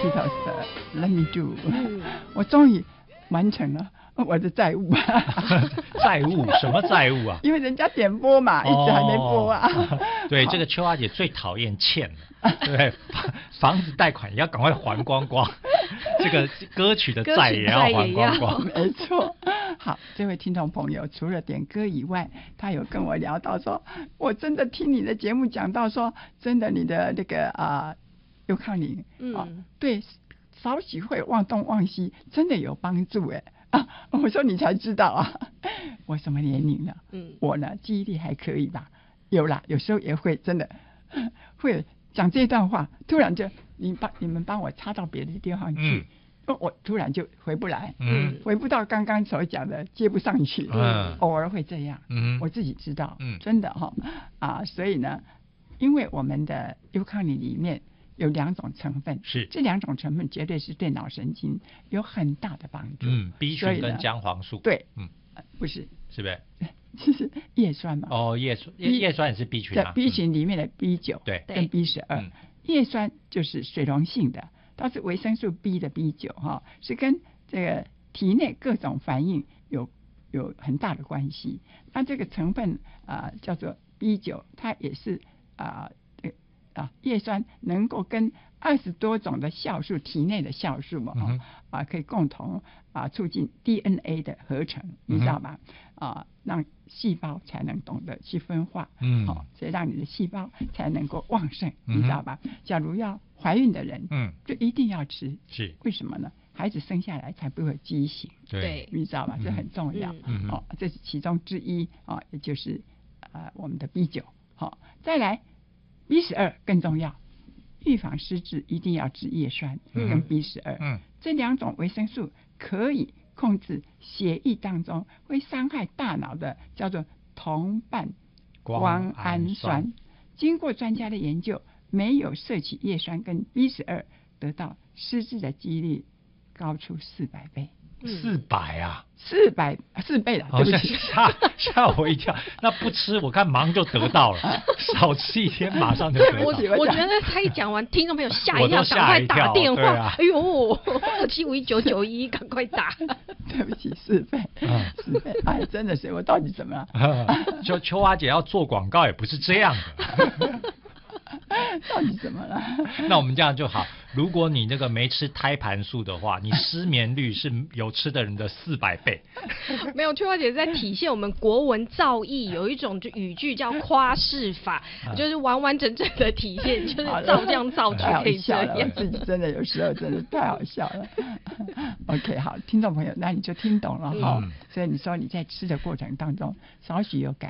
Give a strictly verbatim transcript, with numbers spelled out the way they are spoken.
Tito Sir, let me do，、嗯、我终于完成了我的债务。 债务？什么债务啊？ 因为人家点播嘛，一直还没播啊。 哦、对，这个秋花姐最讨厌欠的，对，房子贷款也要赶快还光光，这个歌曲的债也要还光光。 没错。好，这位听众朋友，除了点歌以外，他有跟我聊到说，我真的听你的节目讲到说，真的你的那个啊，尤康宁，嗯、啊，对，少许会忘东忘西，真的有帮助哎。啊，我说你才知道啊，我什么年龄了？嗯，我呢记忆力还可以吧？有啦，有时候也会真的会讲这段话，突然就你帮你们帮我插到别的地方去，嗯、我突然就回不来，嗯，回不到刚刚所讲的，接不上去，嗯，偶尔会这样，嗯，我自己知道，嗯，真的哈、哦、啊，所以呢，因为我们的优康里里面有两种成分， 是这两种成分绝对是对脑神经有很大的帮助。 嗯 ，B 群跟姜黄素。 对，嗯、呃，不是， 是不是？ 就是叶酸嘛。 哦，叶酸，叶酸也是 B 群啊。 B 群里面的 B 九、嗯、对，跟 B 十二，叶酸就是水溶性的，它是维生素 B 的 B 九哈，是跟这个体内各种反应有有很大的关系。那这个成分啊、呃、叫做 B 九，它也是啊。呃啊，叶酸能够跟二十多种的酵素，体内的酵素嘛，嗯、啊，可以共同啊促进 D N A 的合成，你知道吗？嗯、啊，让细胞才能懂得去分化，嗯，好、哦，所以让你的细胞才能够旺盛，嗯、你知道吧？假如要怀孕的人，嗯，就一定要吃， 是为什么呢？孩子生下来才不会畸形， 对， 你知道吧？这很重要，嗯，哦，这是其中之一啊、哦，也就是啊我们的 B 九，好，再来。B 十二更重要，预防失智一定要吃叶酸跟 B 十二，嗯，这两种维生素可以控制血液当中会伤害大脑的叫做同伴胱氨酸。经过专家的研究，没有摄取叶酸跟 B 十二，得到失智的几率高出四百倍。 四百啊， 四百四倍了，对不起， 吓吓我一跳。那不吃，我看忙就得到了，少吃一天马上就得到。 我我觉得他一讲完，听众朋友吓一跳，赶快打电话。啊、哎呦，二七五一九九一，赶快打。 对不起，四倍，四倍，哎，真的是我到底怎么了？ 秋秋花姐要做广告也不是这样的。 到底怎么了？ 那我们这样就好。如果你那个没吃胎盘素的话，你失眠率是有吃的人的四百倍。 没有，秋花姐在体现我们国文造诣，有一种就语句叫夸饰法，就是完完整整的体现，就是照这样造句可以这样。 自己真的有时候真的太好笑了。OK， 好，听众朋友，那你就听懂了哈、嗯。所以你说你在吃的过程当中少许有改